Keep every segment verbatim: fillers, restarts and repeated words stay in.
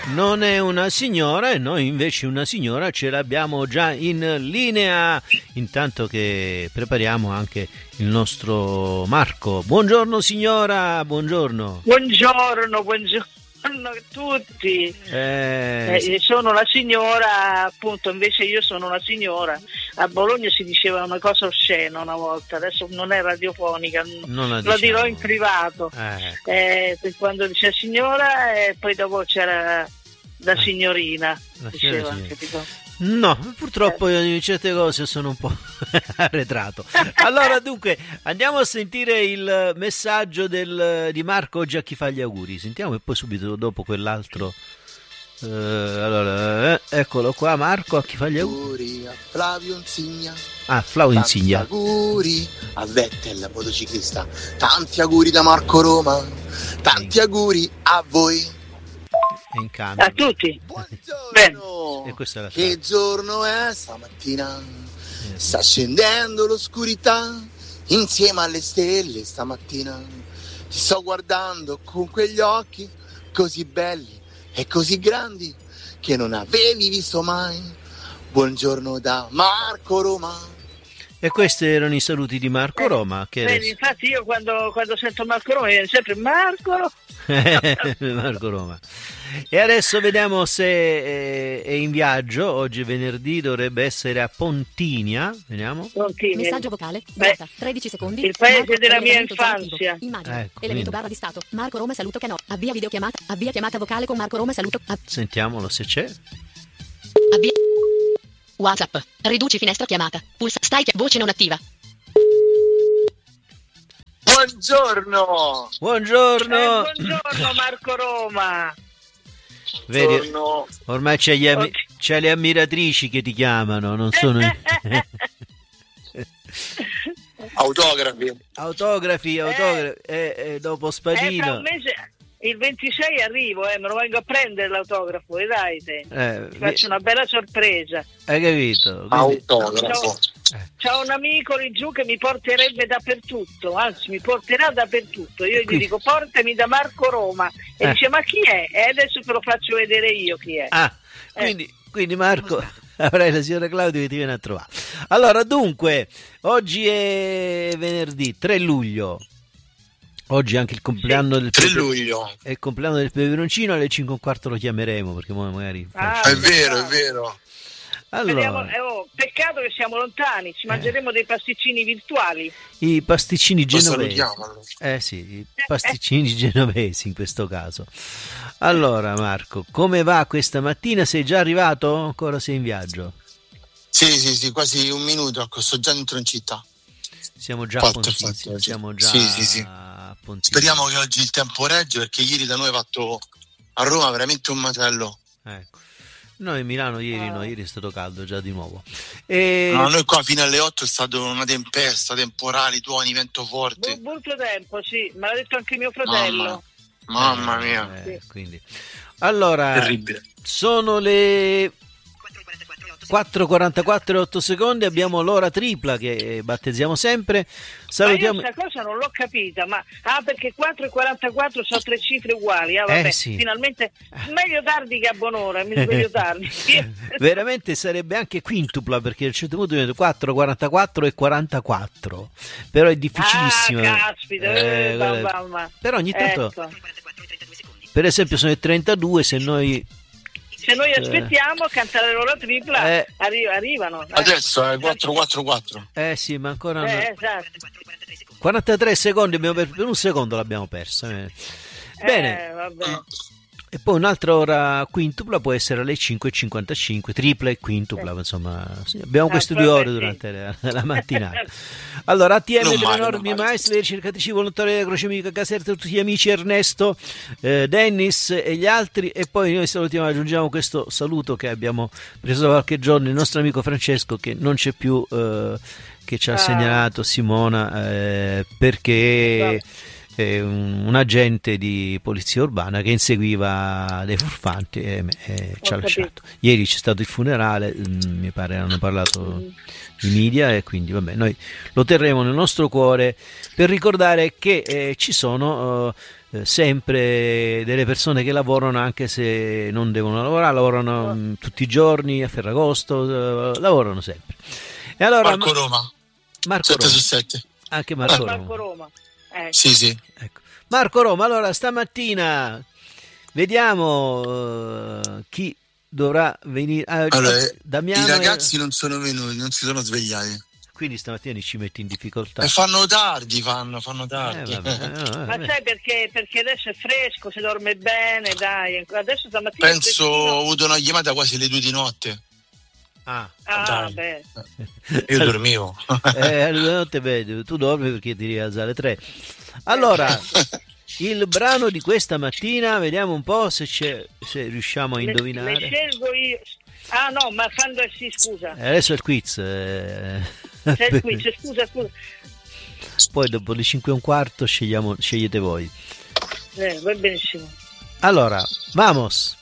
non è una signora e noi invece una signora ce l'abbiamo già in linea, intanto che prepariamo anche il nostro Marco. Buongiorno signora, buongiorno. Buongiorno, buongiorno a tutti. Eh, eh, sono la signora, appunto, invece io sono una signora. A Bologna si diceva una cosa oscena una volta, adesso non è radiofonica, non la, lo diciamo. dirò in privato. Eh, eh, quando dice signora e poi dopo c'era la eh, signorina, la diceva, signora, capito? No, purtroppo io in certe cose sono un po' arretrato. Allora dunque andiamo a sentire il messaggio del, di Marco oggi a chi fa gli auguri. Sentiamo e poi subito dopo quell'altro. Eh, allora, eh, eccolo qua Marco a chi fa gli auguri. A Flavio Insigna. Ah, Flavio Insigna. Tanti auguri a Vettel, motociclista. Tanti auguri da Marco Roma. Tanti auguri a voi. In cambio. A tutti. Buongiorno. E questa è la che giorno è stamattina? Sta scendendo l'oscurità insieme alle stelle stamattina. Ti sto guardando con quegli occhi così belli e così grandi che non avevi visto mai. Buongiorno da Marco Roma. E questi erano i saluti di Marco eh, Roma. Che vedi, infatti io quando, quando sento Marco Roma viene sempre Marco Marco Roma. E adesso vediamo se è, è in viaggio. Oggi è venerdì, dovrebbe essere a Pontinia. Vediamo. Pontinia. Messaggio vocale, durata tredici secondi. Il paese Marco, della mia elemento infanzia. Immagine, ecco, elemento quindi. barra di stato. Marco Roma saluto che no. Avvia videochiamata, avvia chiamata vocale con Marco Roma saluto. Av- Sentiamolo se c'è. avvia WhatsApp. Riduci finestra chiamata. Pulsa stai chi- voce non attiva. Buongiorno. Buongiorno. Eh, buongiorno Marco Roma. Vedi, Buongiorno. ormai c'è, gli ami- Ok. c'è le ammiratrici che ti chiamano, non sono Autografi. autografi, autografi. E, e dopo Eh, tra Spadino. un mese, il ventisei arrivo, eh, me lo vengo a prendere l'autografo, vedrai te. Eh, Ti faccio una bella sorpresa. hai capito? Quindi- Autografo. C'ho un amico lì giù che mi porterebbe dappertutto, anzi mi porterà dappertutto. Io gli Qui- dico portami da Marco Roma e Eh. dice ma chi è? E adesso te lo faccio vedere io chi è. Ah, quindi, quindi Marco avrai la signora Claudia che ti viene a trovare. Allora, dunque, oggi è venerdì tre luglio. Oggi è anche il compleanno del tre pepe- luglio. è il compleanno del peperoncino, alle cinque e un quarto lo chiameremo perché mo magari Ah, È vero, è vero. Vediamo, allora, eh, oh, peccato che siamo lontani, ci mangeremo dei pasticcini virtuali. i pasticcini Lo genovesi. salutiamo, allora. Eh sì, i pasticcini genovesi in questo caso. Allora Marco, come va questa mattina? Sei già arrivato? Ancora sei in viaggio? Sì, sì, sì, quasi un minuto, ecco, sto già dentro in città. Siamo già a Fatto, Pontizi, fatto, siamo già sì, sì, sì. a Pontizi. Speriamo che oggi il tempo regge, perché ieri da noi ha fatto a Roma veramente un macello. Ecco. Noi a Milano ieri no, ieri è stato caldo già di nuovo. E... No, noi qua fino alle otto è stata una tempesta, temporali, tuoni, vento forte. Bu- brutto tempo, sì, me l'ha detto anche mio fratello. Mamma, mamma mia, Eh, quindi. Allora, terribile. sono le quattro e quarantaquattro e otto secondi, abbiamo l'ora tripla che battezziamo sempre. Salutiamo. Ma io questa cosa non l'ho capita, ma ah, perché quattro e quarantaquattro sono tre cifre uguali. Ah, vabbè, Eh, sì. finalmente meglio tardi che a buon'ora, mi sveglio tardi. Veramente sarebbe anche quintupla perché a un certo punto diventa quattro, quarantaquattro e quarantaquattro, però è difficilissimo. Ah, caspita, Eh, eh, guarda, mamma. però ogni tanto, Ecco. per esempio sono le trentadue, se noi Se noi aspettiamo, cantare l'ora tripla, Eh. arri- arrivano. eh. Adesso è quattro quattro quattro. eh sì, ma ancora no. Eh, esatto. quarantatré secondi abbiamo per, per un secondo l'abbiamo persa. eh. Bene. Eh, vabbè. E poi un'altra ora quintupla può essere alle cinque e cinquantacinque, tripla e quintupla, insomma, sì, abbiamo Ah, queste due vabbè, ore sì. durante la, la mattinata. Allora, A T M Non delle male, norme non male. maestre, le ricercatrici volontarie della Croce Amica Caserta, tutti gli amici Ernesto, eh, Dennis e gli altri, e poi noi salutiamo, aggiungiamo questo saluto che abbiamo preso da qualche giorno, il nostro amico Francesco che non c'è più, eh, che ci ha Ah. segnalato Simona, eh, perché è un, un agente di polizia urbana che inseguiva dei furfanti e, e ci ha Ho lasciato. Ieri c'è stato il funerale, mh, mi pare hanno parlato i media, e quindi vabbè, noi lo terremo nel nostro cuore per ricordare che eh, ci sono eh, eh, sempre delle persone che lavorano anche se non devono lavorare, lavorano mh, tutti i giorni a Ferragosto, eh, lavorano sempre. E allora, Marco Roma. Marco sette Roma. su sette. Anche Marco Roma. Marco Roma. Eh. Sì, sì. Ecco. Marco Roma, allora stamattina vediamo uh, chi dovrà venire. Ah, Allora, Damiano i ragazzi e... non sono venuti, non si sono svegliati. Quindi stamattina ci metti in difficoltà. E fanno tardi, fanno, fanno tardi. Eh, vabbè, no, Ma vabbè. sai perché? Perché adesso è fresco, si dorme bene, dai. Adesso stamattina Penso è ho freschino. avuto una chiamata quasi alle due di notte. Ah, Ah, Dai. beh. Io dormivo. eh, alle notte vedi, tu dormi perché ti rialza alle tre. Allora, il brano di questa mattina, vediamo un po' se, c'è, se riusciamo a Le, indovinare. le scelgo io. Ah no, ma quando è sì, scusa. Eh, adesso è il quiz. eh. C'è il quiz, scusa, scusa. Poi dopo le cinque e un quarto scegliamo, scegliete voi. Eh, va benissimo. Allora, vamos.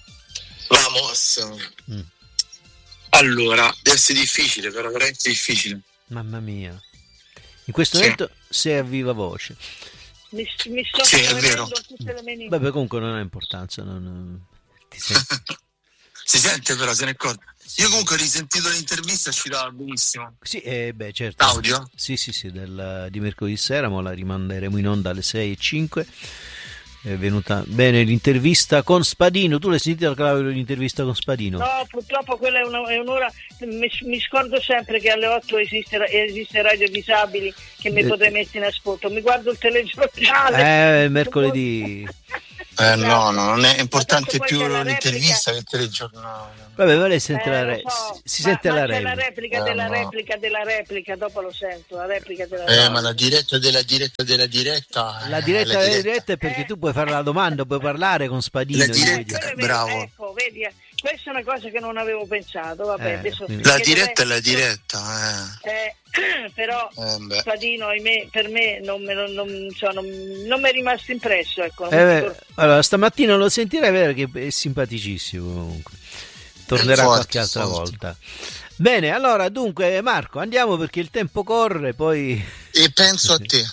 Vamos. Mm. Allora, deve essere difficile, però veramente difficile. Mamma mia. In questo Sì. momento sei a viva voce. Mi, mi sto Sì, è muovendo vero. tutte le mie. Vabbè, comunque non ha importanza. Non, ti senti. Si sente però, se ne accorge. Io comunque ho risentito l'intervista, ci dava benissimo. Sì, eh, beh, certo. L'audio? Sì, sì, sì, del, di mercoledì sera, ma la rimanderemo in onda alle sei e cinque. È venuta bene l'intervista con Spadino. Tu l'hai sentita, Claudio, l'intervista con Spadino? No, purtroppo quella è, una, è un'ora. Mi, mi scordo sempre che alle otto esiste, esiste Radio Disabili che mi Eh. potrei mettere in ascolto. Mi guardo il telegiornale. Eh, il mercoledì. Eh no, no, non è importante Adesso poi più c'è la l'intervista che il telegiornale. Vabbè, ma lei sente Eh, la lo re- so, si ma- sente ma la c'è la replica. replica Eh, della no. replica della replica, dopo lo sento, la replica della Eh, replica. ma la diretta della diretta della diretta. La eh, diretta la della diretta è perché Eh. tu puoi fare la domanda, puoi parlare con Spadino. La e diretta- lui- Quello è vero, bravo. Ecco, vedi, eh, questa è una cosa che non avevo pensato, vabbè, Eh, adesso quindi- La perché diretta è dov'è- la diretta, Eh, però eh. Eh, beh. Spadino, ahimè, per me non, me- non, non, so, non, non mi è rimasto impresso, ecco. non Eh, mi beh, ricordo- allora, stamattina lo sentirei, vedere che è simpaticissimo comunque. Tornerà Forte, qualche altra forte. volta. Bene, allora, dunque, Marco, andiamo perché il tempo corre, poi... E penso a te.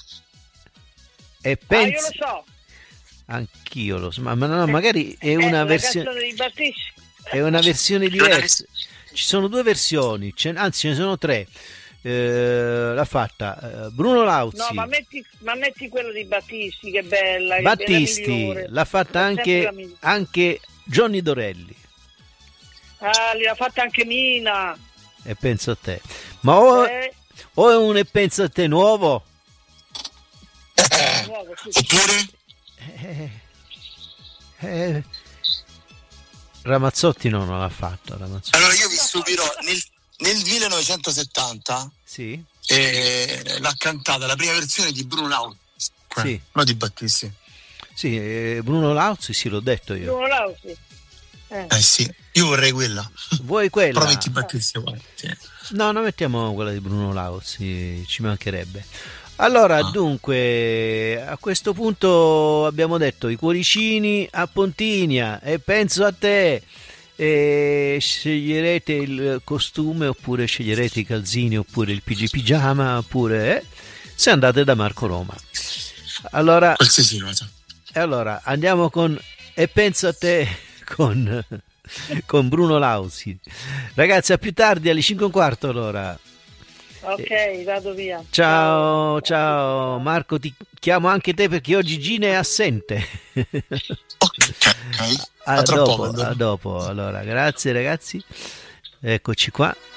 E Ah, io pensi... lo so. Anch'io lo so, ma, ma no, magari è Eh, una la versione... canzone di Battisti. È una versione Una diversa. Ci sono due versioni, ce- anzi ce ne sono tre. Eh, l'ha fatta eh, Bruno Lauzi, No, ma metti, ma metti quella di Battisti, che bella. che è la Battisti, migliore. l'ha fatta È sempre la anche, migliore. anche Johnny Dorelli. Ah, l'ha fatta anche Mina. E penso a te. Ma o, Eh, o è un e penso a te nuovo? nuovo, sì. Oppure? Eh, eh, Ramazzotti no, non l'ha fatto. Ramazzotti. Allora io vi stupirò, nel, nel millenovecentosettanta Sì? eh, l'ha cantata la prima versione di Bruno Lauzi, Sì. no di Battisti. Sì, eh, Bruno Lauzi, sì, l'ho detto io. Bruno Lauzi. Eh. Eh sì, io vorrei quella. Vuoi quella? Però metti Battisti uguale. Sì. No, non mettiamo quella di Bruno Lauzi, ci mancherebbe. Allora, Ah. dunque, a questo punto abbiamo detto i cuoricini a Pontinia e penso a te. E sceglierete il costume oppure sceglierete i calzini oppure il pigi pigiama oppure eh, se andate da Marco Roma. Allora, Qualsiasi cosa. e allora andiamo con E penso a te con, con Bruno Lauzi. Ragazzi, a più tardi alle cinque e un quarto allora. Ok, vado via. Ciao, ciao Marco, ti chiamo anche te perché oggi Gina è assente. Ok, A a tra dopo, poco allora. a dopo. Allora, grazie ragazzi. Eccoci qua.